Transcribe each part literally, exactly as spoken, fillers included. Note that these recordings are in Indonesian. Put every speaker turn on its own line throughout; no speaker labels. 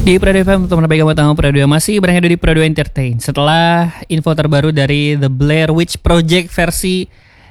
Di Prado F M, teman baik kamu tahu Prado masih berada di Prado Entertain. Setelah info terbaru dari The Blair Witch Project versi,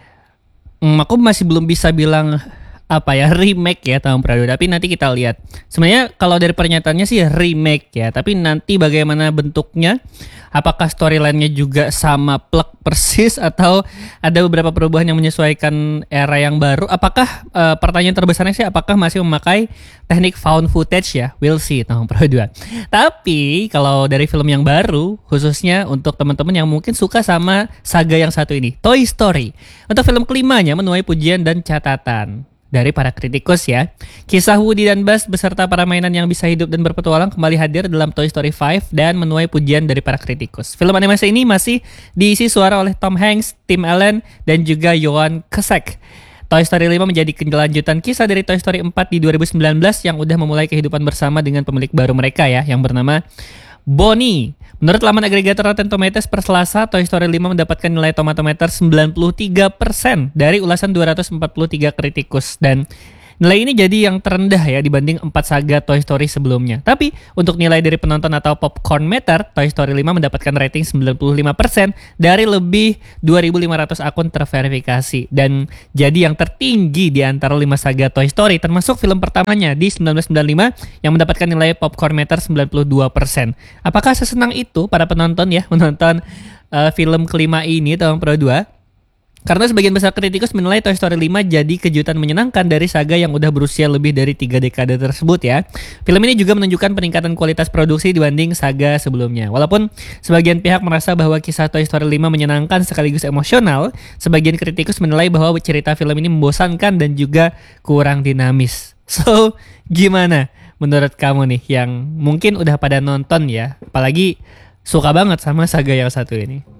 hmm, aku masih belum bisa bilang apa ya remake ya tahun Prado, tapi nanti kita lihat. Sebenarnya kalau dari pernyataannya sih remake ya, tapi nanti bagaimana bentuknya, apakah storyline-nya juga sama plek persis atau ada beberapa perubahan yang menyesuaikan era yang baru? Apakah uh, pertanyaan terbesarnya sih apakah masih memakai teknik found footage ya? We'll see tahun Prado dua. Tapi kalau dari film yang baru, khususnya untuk teman-teman yang mungkin suka sama saga yang satu ini, Toy Story. Untuk film kelimanya menuai pujian dan catatan dari para kritikus ya. Kisah Woody dan Buzz beserta para mainan yang bisa hidup dan berpetualang kembali hadir dalam Toy Story lima dan menuai pujian dari para kritikus. Film animasi ini masih diisi suara oleh Tom Hanks, Tim Allen, dan juga Joan Cusack. Toy Story lima menjadi kelanjutan kisah dari Toy Story empat di dua ribu sembilan belas yang udah memulai kehidupan bersama dengan pemilik baru mereka ya, yang bernama Bonnie. Menurut laman agregator Rotten Tomatoes per Selasa, Toy Story lima mendapatkan nilai Tomatometer sembilan puluh tiga persen dari ulasan dua ratus empat puluh tiga kritikus, dan nilai ini jadi yang terendah ya dibanding empat saga Toy Story sebelumnya. Tapi untuk nilai dari penonton atau popcorn meter, Toy Story lima mendapatkan rating sembilan puluh lima persen dari lebih dua ribu lima ratus akun terverifikasi, dan jadi yang tertinggi di antara lima saga Toy Story, termasuk film pertamanya di seribu sembilan ratus sembilan puluh lima yang mendapatkan nilai popcorn meter sembilan puluh dua persen. Apakah sesenang itu para penonton ya menonton uh, film kelima ini tahun Pro dua? Karena sebagian besar kritikus menilai Toy Story lima jadi kejutan menyenangkan dari saga yang udah berusia lebih dari tiga dekade tersebut ya. Film ini juga menunjukkan peningkatan kualitas produksi dibanding saga sebelumnya. Walaupun sebagian pihak merasa bahwa kisah Toy Story lima menyenangkan sekaligus emosional, sebagian kritikus menilai bahwa cerita film ini membosankan dan juga kurang dinamis. So, gimana menurut kamu nih yang mungkin udah pada nonton ya, apalagi suka banget sama saga yang satu ini?